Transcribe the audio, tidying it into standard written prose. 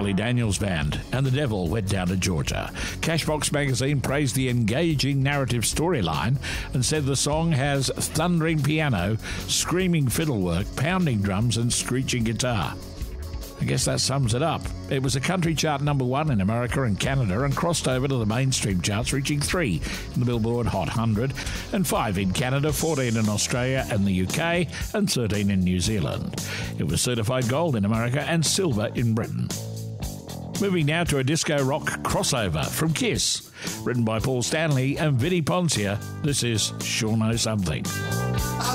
Charlie Daniels Band and The Devil Went Down to Georgia. Cashbox magazine praised the engaging narrative storyline and said the song has thundering piano, screaming fiddlework, pounding drums and screeching guitar. I guess that sums it up. It was a country chart number 1 in America and Canada and crossed over to the mainstream charts, reaching 3 in the Billboard Hot 100 and 5 in Canada, 14 in Australia and the UK, and 13 in New Zealand. It was certified gold in America and silver in Britain. Moving now to a disco rock crossover from Kiss. Written by Paul Stanley and Vinnie Poncia, this is Sure Know Something.